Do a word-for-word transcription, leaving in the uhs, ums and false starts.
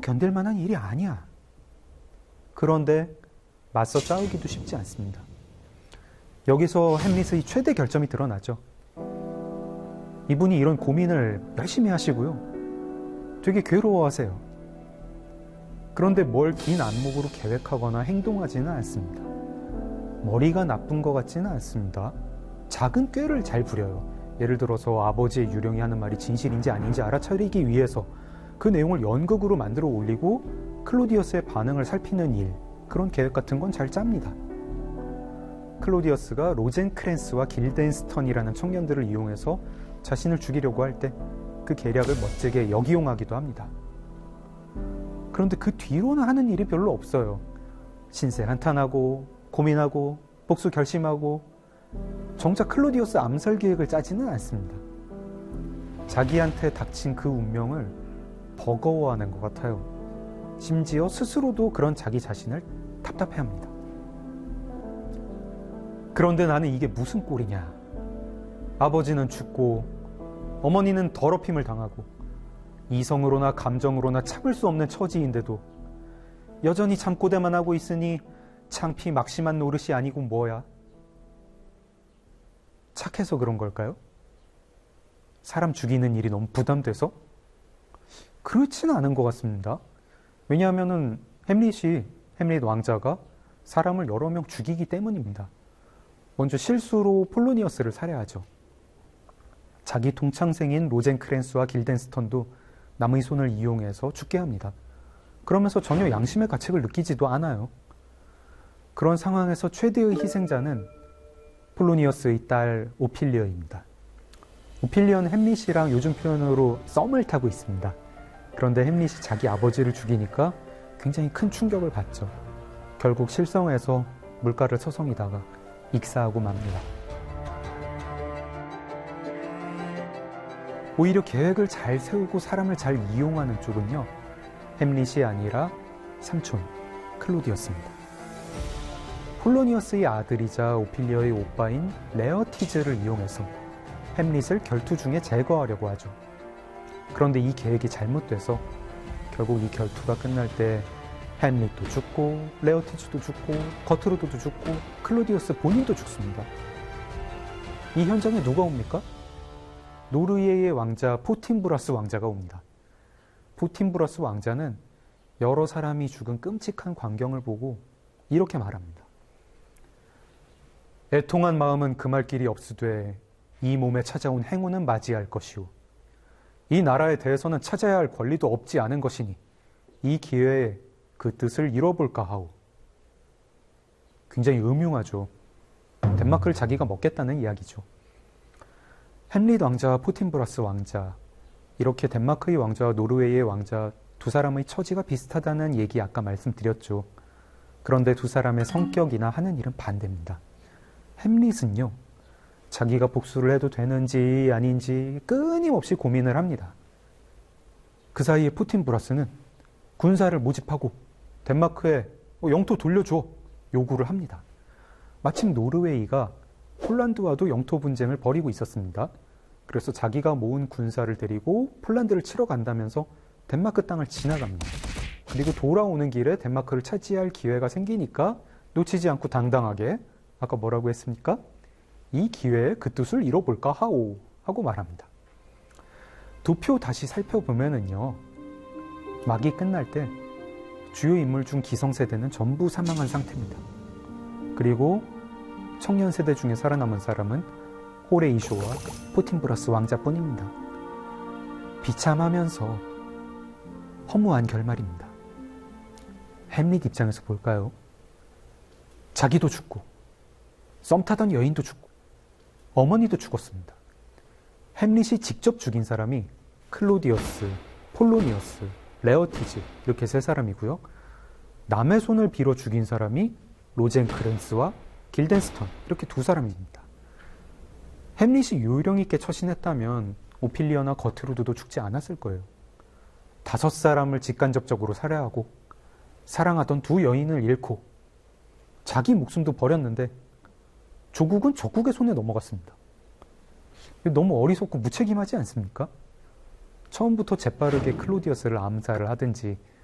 견딜 만한 일이 아니야. 그런데 맞서 싸우기도 쉽지 않습니다. 여기서 햄릿의 최대 결점이 드러나죠. 이분이 이런 고민을 열심히 하시고요. 되게 괴로워하세요. 그런데 뭘 긴 안목으로 계획하거나 행동하지는 않습니다. 머리가 나쁜 것 같지는 않습니다. 작은 꾀를 잘 부려요. 예를 들어서 아버지의 유령이 하는 말이 진실인지 아닌지 알아차리기 위해서 그 내용을 연극으로 만들어 올리고 클로디어스의 반응을 살피는 일, 그런 계획 같은 건 잘 짭니다. 클로디어스가 로젠크랜스와 길덴스턴이라는 청년들을 이용해서 자신을 죽이려고 할 때 그 계략을 멋지게 역이용하기도 합니다. 그런데 그 뒤로는 하는 일이 별로 없어요. 신세 한탄하고 고민하고 복수 결심하고 정작 클로디어스 암살 계획을 짜지는 않습니다. 자기한테 닥친 그 운명을 버거워하는 것 같아요. 심지어 스스로도 그런 자기 자신을 답답해합니다. 그런데 나는 이게 무슨 꼴이냐. 아버지는 죽고 어머니는 더럽힘을 당하고 이성으로나 감정으로나 참을 수 없는 처지인데도 여전히 잠꼬대만 하고 있으니 창피 막심한 노릇이 아니고 뭐야? 착해서 그런 걸까요? 사람 죽이는 일이 너무 부담돼서? 그렇지는 않은 것 같습니다. 왜냐하면은 햄릿이, 햄릿 왕자가 사람을 여러 명 죽이기 때문입니다. 먼저 실수로 폴로니어스를 살해하죠. 자기 동창생인 로젠크랜스와 길덴스턴도 남의 손을 이용해서 죽게 합니다. 그러면서 전혀 양심의 가책을 느끼지도 않아요. 그런 상황에서 최대의 희생자는 폴로니어스의 딸 오피리어입니다. 오피리어는 햄릿이랑 요즘 표현으로 썸을 타고 있습니다. 그런데 햄릿이 자기 아버지를 죽이니까 굉장히 큰 충격을 받죠. 결국 실성해서 물가를 서성이다가 익사하고 맙니다. 오히려 계획을 잘 세우고 사람을 잘 이용하는 쪽은요, 햄릿이 아니라 삼촌 클로디어스입니다. 폴로니어스의 아들이자 오피리어의 오빠인 레어티즈를 이용해서 햄릿을 결투 중에 제거하려고 하죠. 그런데 이 계획이 잘못돼서 결국 이 결투가 끝날 때 햄릿도 죽고 레어티즈도 죽고 거트루드도 죽고 클로디어스 본인도 죽습니다. 이 현장에 누가 옵니까? 노르웨이의 왕자 포틴브라스 왕자가 옵니다. 포틴브라스 왕자는 여러 사람이 죽은 끔찍한 광경을 보고 이렇게 말합니다. 애통한 마음은 금할 길이 없으되 이 몸에 찾아온 행운은 맞이할 것이오. 이 나라에 대해서는 찾아야 할 권리도 없지 않은 것이니 이 기회에 그 뜻을 이뤄볼까 하오. 굉장히 음흉하죠. 덴마크를 자기가 먹겠다는 이야기죠. 햄릿 왕자와 포틴브라스 왕자, 이렇게 덴마크의 왕자와 노르웨이의 왕자 두 사람의 처지가 비슷하다는 얘기 아까 말씀드렸죠. 그런데 두 사람의 성격이나 하는 일은 반대입니다. 햄릿은요, 자기가 복수를 해도 되는지 아닌지 끊임없이 고민을 합니다. 그 사이에 포틴브라스는 군사를 모집하고 덴마크에 영토 돌려줘 요구를 합니다. 마침 노르웨이가 폴란드와도 영토 분쟁을 벌이고 있었습니다. 그래서 자기가 모은 군사를 데리고 폴란드를 치러 간다면서 덴마크 땅을 지나갑니다. 그리고 돌아오는 길에 덴마크를 차지할 기회가 생기니까 놓치지 않고 당당하게, 아까 뭐라고 했습니까? 이 기회에 그 뜻을 이뤄볼까 하오 하고 말합니다. 두 표 다시 살펴보면은요, 막이 끝날 때 주요 인물 중 기성세대는 전부 사망한 상태입니다. 그리고 청년 세대 중에 살아남은 사람은 호레이쇼와 포틴브라스 왕자뿐입니다. 비참하면서 허무한 결말입니다. 햄릿 입장에서 볼까요? 자기도 죽고 썸 타던 여인도 죽고 어머니도 죽었습니다. 햄릿이 직접 죽인 사람이 클로디어스, 폴로니어스, 레어티즈 이렇게 세 사람이고요. 남의 손을 빌어 죽인 사람이 로젠크랜스와 길덴스턴 이렇게 두 사람입니다. 햄릿이 요령 있게 처신했다면 오피리어나 거트루드도 죽지 않았을 거예요. 다섯 사람을 직간접적으로 살해하고 사랑하던 두 여인을 잃고 자기 목숨도 버렸는데 조국은 적국의 손에 넘어갔습니다. 너무 어리석고 무책임하지 않습니까? 처음부터 재빠르게 클로디어스를 암살을 하든지